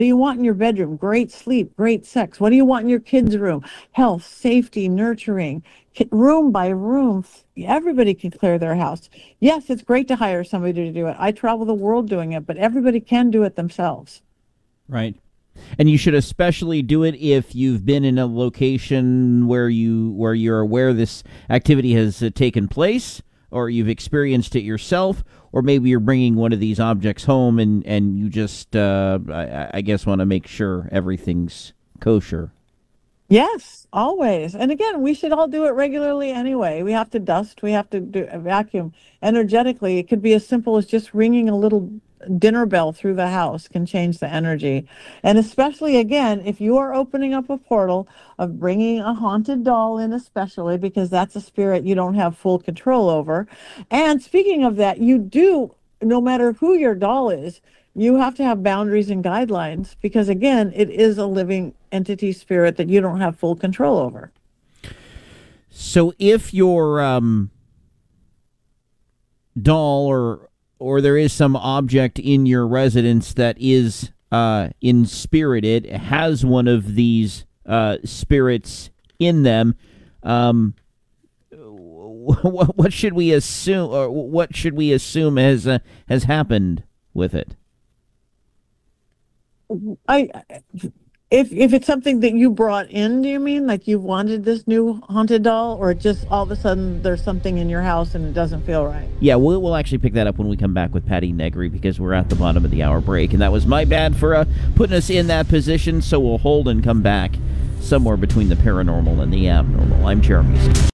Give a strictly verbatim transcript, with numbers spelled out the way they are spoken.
do you want in your bedroom? Great sleep, great sex. What do you want in your kids' room? Health, safety, nurturing, Ki- room by room. Everybody can clear their house. Yes, it's great to hire somebody to do it. I travel the world doing it, but everybody can do it themselves. Right. And you should especially do it if you've been in a location where you where you're aware this activity has uh, taken place, or you've experienced it yourself, or maybe you're bringing one of these objects home and and you just uh, I, I guess want to make sure everything's kosher. Yes, always. And again, we should all do it regularly anyway. We have to dust, we have to do a vacuum energetically. It could be as simple as just ringing a little dinner bell through the house can change the energy. And especially again, if you are opening up a portal of bringing a haunted doll in, especially because that's a spirit you don't have full control over. And speaking of that, you do, no matter who your doll is, you have to have boundaries and guidelines because, again, it is a living entity spirit that you don't have full control over. So if your um, doll or or there is some object in your residence that is uh, inspirited, has one of these uh, spirits in them, um, what, what should we assume, or what should we assume has uh, has happened with it? I, if if it's something that you brought in, do you mean like you wanted this new haunted doll, or just all of a sudden there's something in your house and it doesn't feel right? Yeah, we'll, we'll actually pick that up when we come back with Patty Negri because we're at the bottom of the hour break, and that was my bad for uh, putting us in that position, so we'll hold and come back somewhere between the paranormal and the abnormal. I'm Jeremy.